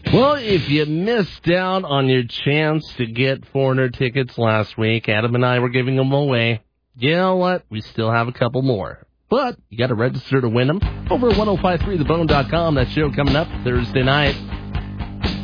Well, if you missed out on your chance to get Foreigner tickets last week, Adam and I were giving them away. You know what? We still have a couple more. But you got to register to win them over at 1053thebone.com. That show coming up Thursday night.